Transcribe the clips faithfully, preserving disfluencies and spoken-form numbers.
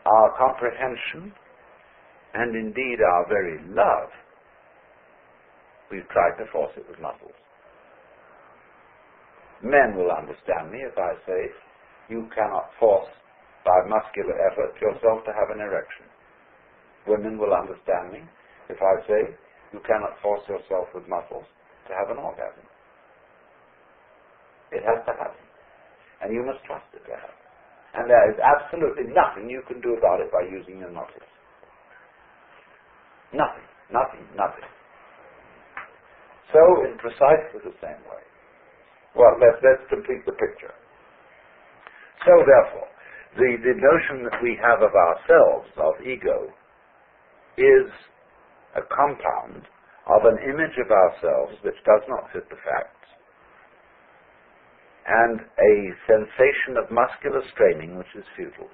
our comprehension, and indeed our very love, we've tried to force it with muscles. Men will understand me if I say, you cannot force by muscular effort yourself to have an erection. Women will understand me if I say, you cannot force yourself with muscles to have an orgasm. It has to happen. And you must trust it to happen. And there is absolutely nothing you can do about it by using your muscles. Nothing, nothing, nothing. So, in precisely the same way. Well, let's, let's complete the picture. So, therefore, the, the notion that we have of ourselves, of ego, is a compound of an image of ourselves which does not fit the facts, and a sensation of muscular straining which is futile.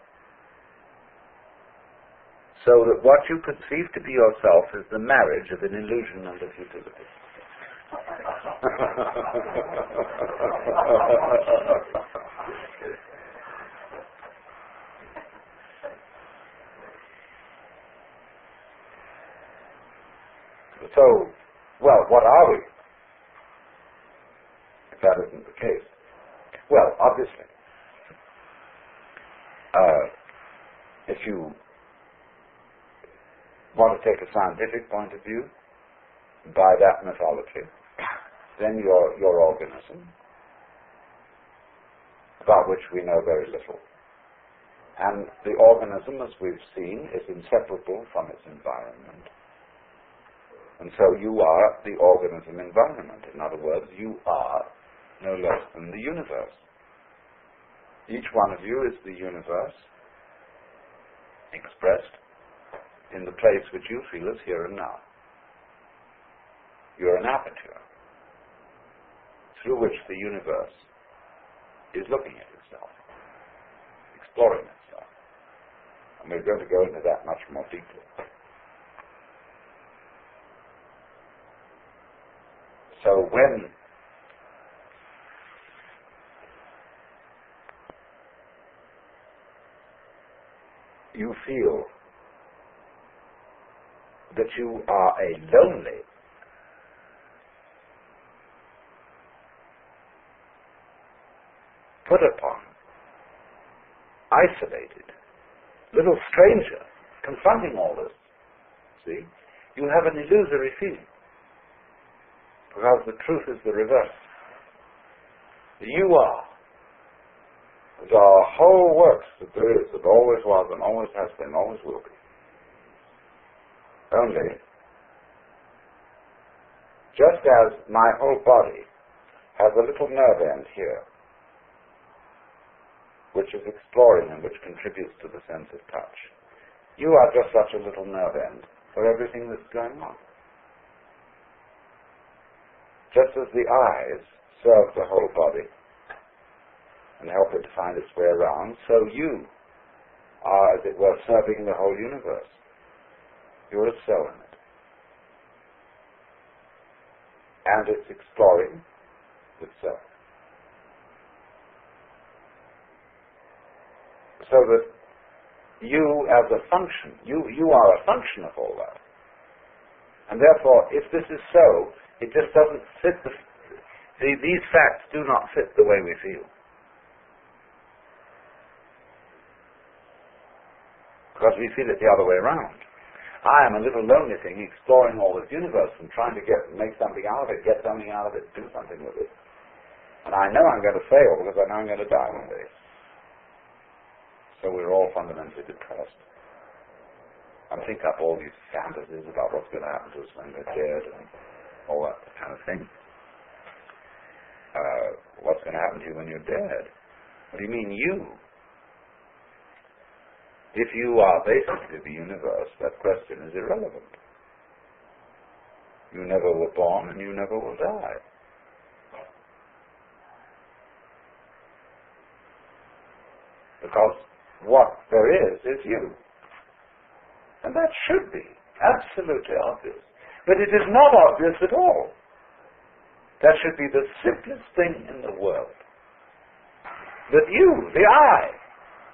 So that what you conceive to be yourself is the marriage of an illusion and a futility. So, well, what are we? If that isn't the case. Well, obviously, uh, if you want to take a scientific point of view, by that mythology, then your, your organism, about which we know very little, and the organism, as we've seen, is inseparable from its environment. And so you are the organism environment. In other words, you are no less than the universe. Each one of you is the universe expressed in the place which you feel is here and now. You're an aperture through which the universe is looking at itself, exploring itself. And we're going to go into that much more deeply. So when you feel that you are a lonely, put upon, isolated, little stranger confronting all this, see, you have an illusory feeling. Because the truth is the reverse. You are. There are whole works that there is, that always was and always has been, always will be. Only, just as my whole body has a little nerve end here, which is exploring and which contributes to the sense of touch, you are just such a little nerve end for everything that's going on. Just as the eyes serve the whole body and help it to find its way around, so you are, as it were, serving the whole universe. You're a cell in it. And it's exploring itself. So that you as a function, you, you are a function of all that. And therefore, if this is so, it just doesn't fit the, the... These facts do not fit the way we feel. Because we feel it the other way around. I am a little lonely thing exploring all this universe and trying to get make something out of it, get something out of it, do something with it. And I know I'm going to fail because I know I'm going to die one day. So we're all fundamentally depressed. And think up all these fantasies about what's going to happen to us when we're dead and all that kind of thing. Uh, what's going to happen to you when you're dead? What do you mean, you? If you are basically the universe, that question is irrelevant. You never were born and you never will die. Because what there is, is you. And that should be absolutely obvious. But it is not obvious at all. That should be the simplest thing in the world. That you, the I,